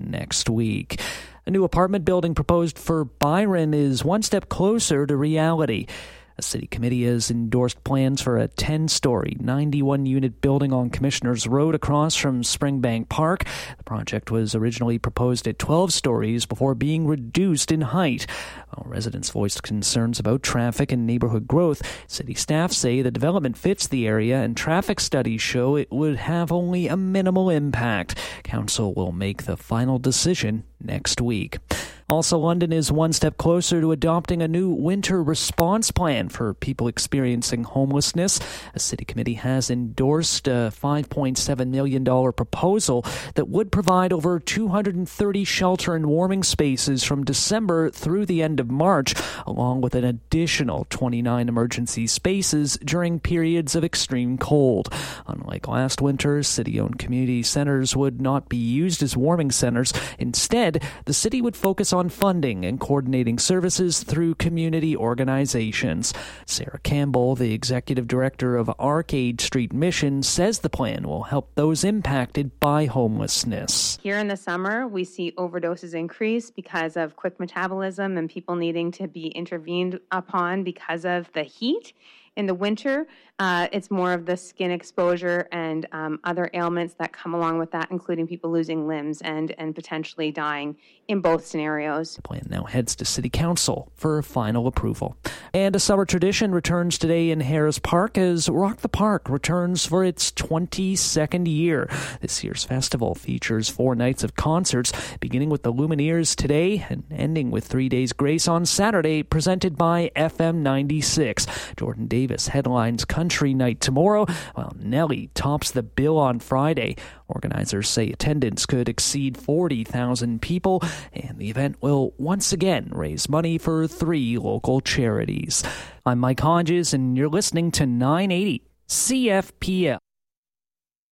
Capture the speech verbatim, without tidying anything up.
next week. A new apartment building proposed for Byron is one step closer to reality. A city committee has endorsed plans for a ten-story, ninety-one unit building on Commissioners Road across from Springbank Park. The project was originally proposed at twelve stories before being reduced in height. While residents voiced concerns about traffic and neighborhood growth, city staff say the development fits the area and traffic studies show it would have only a minimal impact. Council will make the final decision next week. Also, London is one step closer to adopting a new winter response plan for people experiencing homelessness. A city committee has endorsed a five point seven million dollars proposal that would provide over two hundred thirty shelter and warming spaces from December through the end of March, along with an additional twenty-nine emergency spaces during periods of extreme cold. Unlike last winter, city-owned community centers would not be used as warming centers. Instead, the city would focus on on funding and coordinating services through community organizations. Sarah Campbell, the executive director of Arcade Street Mission, says the plan will help those impacted by homelessness. Here in the summer, we see overdoses increase because of quick metabolism and people needing to be intervened upon because of the heat. In the winter, uh, it's more of the skin exposure and um, other ailments that come along with that, including people losing limbs and, and potentially dying in both scenarios. The plan now heads to City Council for final approval. And a summer tradition returns today in Harris Park as Rock the Park returns for its twenty-second year. This year's festival features four nights of concerts, beginning with the Lumineers today and ending with Three Days Grace on Saturday, presented by F M ninety-six. Jordan Davis headlines Country Night tomorrow, while Nelly tops the bill on Friday. Organizers say attendance could exceed forty thousand people, and the event will once again raise money for three local charities. I'm Mike Hodges, and you're listening to nine eighty C F P L.